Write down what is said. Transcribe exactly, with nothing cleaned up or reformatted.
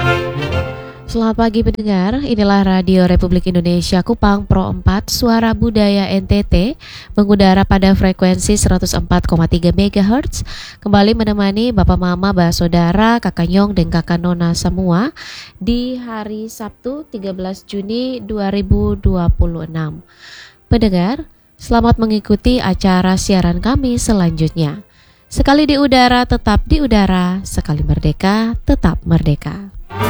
Selamat pagi pendengar, inilah Radio Republik Indonesia Kupang Pro empat Suara Budaya N T T mengudara pada frekuensi seratus empat koma tiga megahertz. Kembali menemani Bapak Mama, Mbak Saudara, Kakak Nyong dan Kakak Nona semua di hari Sabtu tiga belas Juni dua ribu dua puluh enam. Pendengar, selamat mengikuti acara siaran kami selanjutnya. Sekali di udara tetap di udara, sekali merdeka tetap merdeka.